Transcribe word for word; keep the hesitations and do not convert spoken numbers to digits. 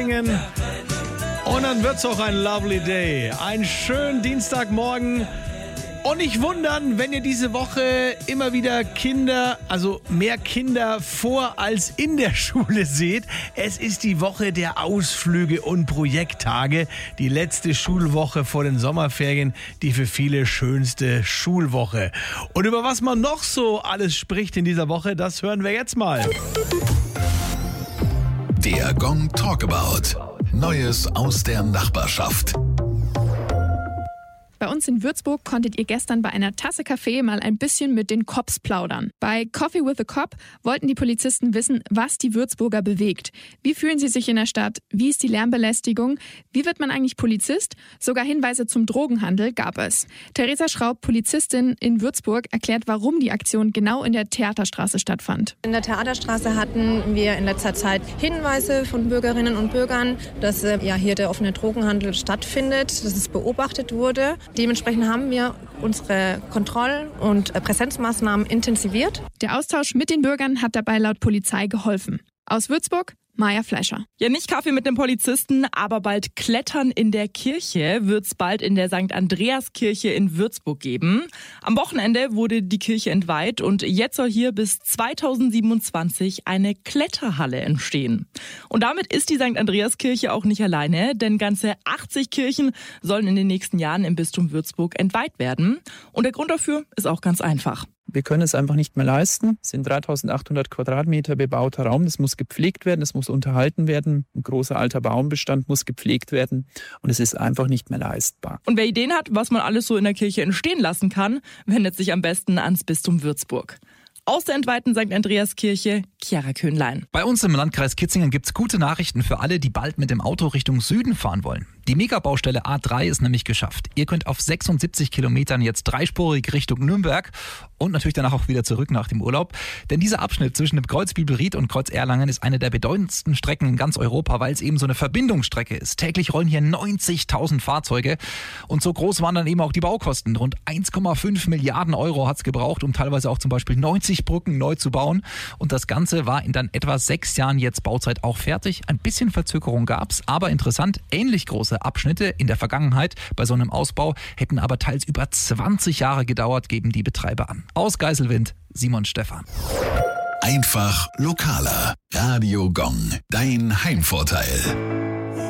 Und dann wird's auch ein lovely day. Einen schönen Dienstagmorgen. Und nicht wundern, wenn ihr diese Woche immer wieder Kinder, also mehr Kinder vor als in der Schule seht. Es ist die Woche der Ausflüge und Projekttage. Die letzte Schulwoche vor den Sommerferien, die für viele schönste Schulwoche. Und über was man noch so alles spricht in dieser Woche, das hören wir jetzt mal. Der Gong Talkabout. Neues aus der Nachbarschaft. Bei uns in Würzburg konntet ihr gestern bei einer Tasse Kaffee mal ein bisschen mit den Cops plaudern. Bei Coffee with a Cop wollten die Polizisten wissen, was die Würzburger bewegt. Wie fühlen sie sich in der Stadt? Wie ist die Lärmbelästigung? Wie wird man eigentlich Polizist? Sogar Hinweise zum Drogenhandel gab es. Theresa Schraub, Polizistin in Würzburg, erklärt, warum die Aktion genau in der Theaterstraße stattfand. In der Theaterstraße hatten wir in letzter Zeit Hinweise von Bürgerinnen und Bürgern, dass äh, ja, hier der offene Drogenhandel stattfindet, dass es beobachtet wurde. Dementsprechend haben wir unsere Kontroll- und Präsenzmaßnahmen intensiviert. Der Austausch mit den Bürgern hat dabei laut Polizei geholfen. Aus Würzburg, Maja Fleischer. Ja, nicht Kaffee mit dem Polizisten, aber bald Klettern in der Kirche wird's bald in der Sankt Andreas Kirche in Würzburg geben. Am Wochenende wurde die Kirche entweiht und jetzt soll hier bis zweitausendsiebenundzwanzig eine Kletterhalle entstehen. Und damit ist die Sankt Andreas Kirche auch nicht alleine, denn ganze achtzig Kirchen sollen in den nächsten Jahren im Bistum Würzburg entweiht werden. Und der Grund dafür ist auch ganz einfach. Wir können es einfach nicht mehr leisten. Es sind dreitausendachthundert Quadratmeter bebauter Raum. Das muss gepflegt werden, das muss unterhalten werden. Ein großer alter Baumbestand muss gepflegt werden. Und es ist einfach nicht mehr leistbar. Und wer Ideen hat, was man alles so in der Kirche entstehen lassen kann, wendet sich am besten ans Bistum Würzburg. Aus der entweihten Sankt Andreas Kirche, Chiara Köhnlein. Bei uns im Landkreis Kitzingen gibt's gute Nachrichten für alle, die bald mit dem Auto Richtung Süden fahren wollen. Die Megabaustelle A drei ist nämlich geschafft. Ihr könnt auf sechsundsiebzig Kilometern jetzt dreispurig Richtung Nürnberg und natürlich danach auch wieder zurück nach dem Urlaub. Denn dieser Abschnitt zwischen dem Kreuz Bibelried und Kreuz Erlangen ist eine der bedeutendsten Strecken in ganz Europa, weil es eben so eine Verbindungsstrecke ist. Täglich rollen hier neunzigtausend Fahrzeuge und so groß waren dann eben auch die Baukosten. Rund eins Komma fünf Milliarden Euro hat's gebraucht, um teilweise auch zum Beispiel neunzig Brücken neu zu bauen. Und das Ganze war in dann etwa sechs Jahren jetzt Bauzeit auch fertig. Ein bisschen Verzögerung gab's, aber interessant, ähnlich große Abschnitte in der Vergangenheit bei so einem Ausbau hätten aber teils über zwanzig Jahre gedauert, geben die Betreiber an. Aus Geiselwind, Simon Stephan. Einfach lokaler. Radio Gong. Dein Heimvorteil.